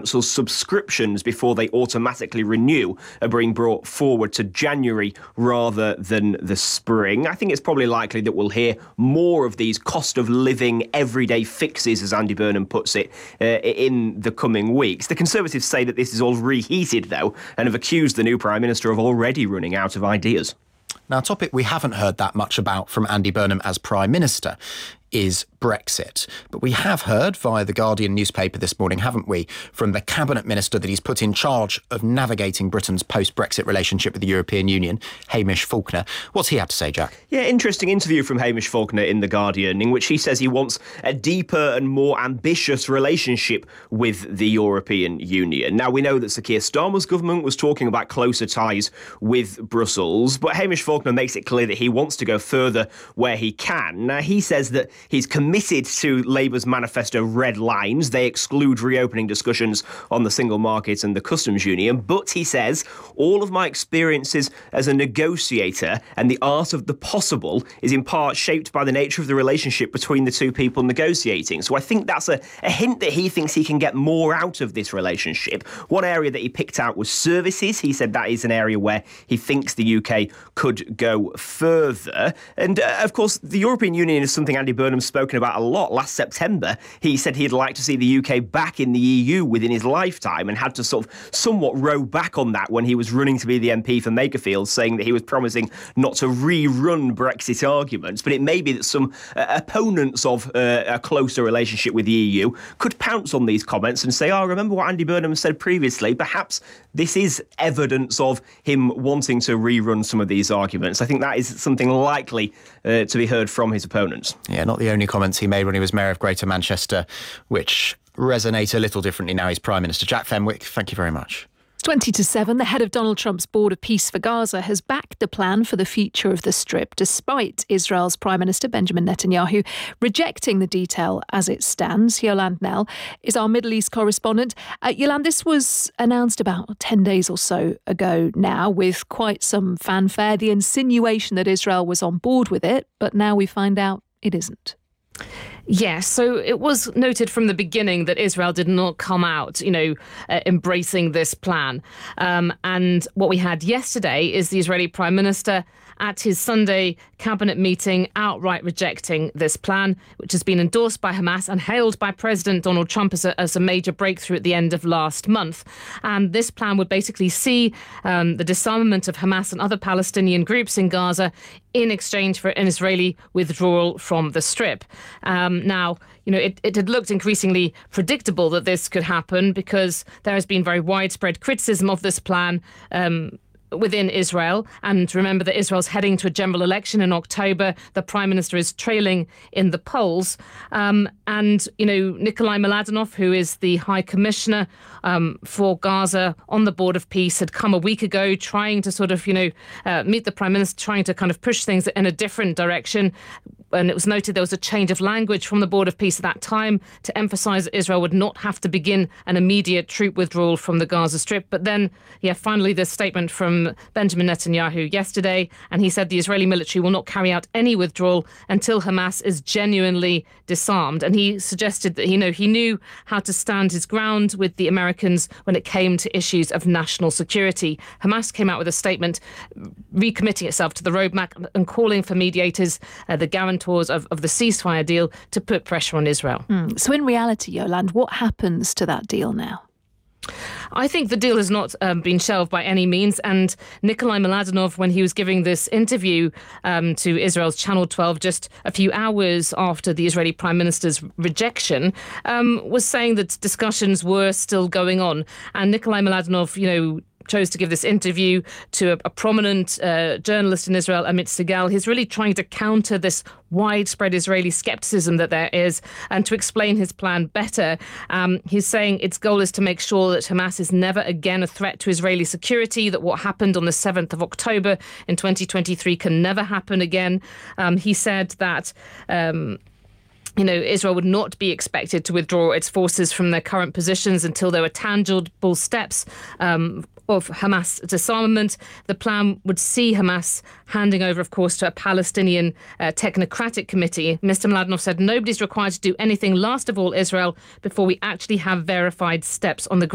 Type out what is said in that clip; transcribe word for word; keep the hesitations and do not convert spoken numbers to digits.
cancel subscriptions before they automatically renew are being brought forward to January rather than the spring. I think it's probably likely that we'll hear more of these cost of living everyday fixes, as Andy Burnham puts it, uh, in the coming weeks. The Conservatives say that this is all reheated, though, and have accused the new Prime Minister of already running out of ideas. Now, a topic we haven't heard that much about from Andy Burnham as Prime Minister is Brexit. But we have heard via the Guardian newspaper this morning, haven't we, from the Cabinet Minister that he's put in charge of navigating Britain's post-Brexit relationship with the European Union, Hamish Falconer. What's he had to say, Jack? Yeah, interesting interview from Hamish Falconer in The Guardian, in which he says he wants a deeper and more ambitious relationship with the European Union. Now, we know that Sir Keir Starmer's government was talking about closer ties with Brussels, but Hamish Falconer makes it clear that he wants to go further where he can. Now, he says that he's committed to Labour's manifesto red lines. They exclude reopening discussions on the single market and the customs union. But he says, all of my experiences as a negotiator and the art of the possible is in part shaped by the nature of the relationship between the two people negotiating. So I think that's a, a hint that he thinks he can get more out of this relationship. One area that he picked out was services. He said that is an area where he thinks the U K could go further. And uh, of course, the European Union is something Andy Burnham's spoken about a lot. Last September, he said he'd like to see the U K back in the E U within his lifetime, and had to sort of somewhat row back on that when he was running to be the M P for Makerfield, saying that he was promising not to rerun Brexit arguments. But it may be that some uh, opponents of uh, a closer relationship with the E U could pounce on these comments and say, oh, remember what Andy Burnham said previously? Perhaps this is evidence of him wanting to rerun some of these arguments. I think that is something likely uh, to be heard from his opponents. Yeah, not the only comments he made when he was Mayor of Greater Manchester, which resonate a little differently now he's Prime Minister. Jack Fenwick, thank you very much. twenty to seven, the head of Donald Trump's Board of Peace for Gaza has backed the plan for the future of the Strip, despite Israel's Prime Minister Benjamin Netanyahu rejecting the detail as it stands. Yolande Knell is our Middle East correspondent. Uh, Yolande, this was announced about ten days or so ago now, with quite some fanfare, the insinuation that Israel was on board with it, but now we find out it isn't. Yes, so it was noted from the beginning that Israel did not come out, you know, uh, embracing this plan. Um, and what we had yesterday is the Israeli Prime Minister at his Sunday cabinet meeting outright rejecting this plan, which has been endorsed by Hamas and hailed by President Donald Trump as a, as a major breakthrough at the end of last month. And this plan would basically see um, the disarmament of Hamas and other Palestinian groups in Gaza in exchange for an Israeli withdrawal from the Strip. Um, now, you know, it, it had looked increasingly predictable that this could happen because there has been very widespread criticism of this plan um, within Israel. And remember that Israel's heading to a general election in October. The Prime Minister is trailing in the polls. Um, and, you know, Nikolai Mladenov, who is the High Commissioner um, for Gaza on the Board of Peace, had come a week ago trying to sort of, you know, uh, meet the Prime Minister, trying to kind of push things in a different direction. And it was noted there was a change of language from the Board of Peace at that time to emphasise that Israel would not have to begin an immediate troop withdrawal from the Gaza Strip. But then, yeah, finally this statement from Benjamin Netanyahu yesterday, and he said the Israeli military will not carry out any withdrawal until Hamas is genuinely disarmed. And he suggested that, you know, he knew how to stand his ground with the Americans when it came to issues of national security. Hamas came out with a statement recommitting itself to the roadmap and calling for mediators, uh, the guarantors Of, of the ceasefire deal, to put pressure on Israel. Mm. So in reality, Yolande, what happens to that deal now? I think the deal has not um, been shelved by any means. And Nikolai Mladenov, when he was giving this interview um, to Israel's Channel twelve just a few hours after the Israeli Prime Minister's rejection, um, was saying that discussions were still going on. And Nikolai Mladenov, you know, chose to give this interview to a, a prominent uh, journalist in Israel, Amit Segal. He's really trying to counter this widespread Israeli skepticism that there is and to explain his plan better. Um, he's saying its goal is to make sure that Hamas is never again a threat to Israeli security, that what happened on the seventh of October in twenty twenty-three can never happen again. Um, he said that Um, You know, Israel would not be expected to withdraw its forces from their current positions until there were tangible steps um, of Hamas disarmament. The plan would see Hamas handing over, of course, to a Palestinian uh, technocratic committee. Mister Mladenov said nobody's required to do anything, last of all Israel, before we actually have verified steps on the ground.